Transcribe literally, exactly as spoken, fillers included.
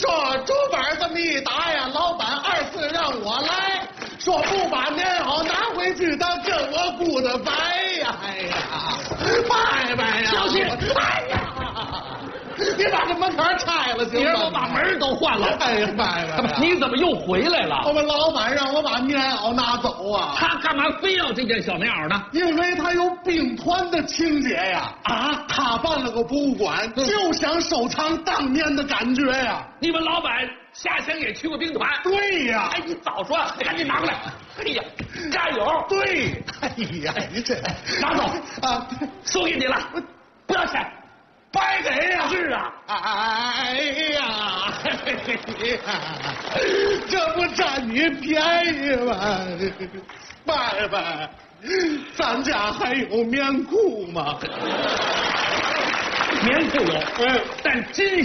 说竹板这么一打呀，老板二次让我来，说不把棉袄拿回去，他跟我顾的白呀！哎呀，拜拜呀！ 小心！ 哎呀！你把这门槛拆了行吗？ 你让我把门都换了。 哎呀，拜拜！ 你怎么又回来了？ 我们老板让我把棉袄拿走啊！ 他干嘛非要这件小棉袄呢？ 因为他有兵团的情节呀！啊，他办了个博物馆， 嗯、 就想收藏当年的感觉呀！ 你们老板下乡也去过兵团？ 对呀！ 哎，你早说，赶紧拿过来！哎呀，加油！ 对，哎呀，你这拿走啊， 收给你了，不要钱。 白给呀！ 是啊， 哎呀，这不占你便宜吗？拜拜，咱家还有棉裤吗？ 棉裤有， 嗯， 但真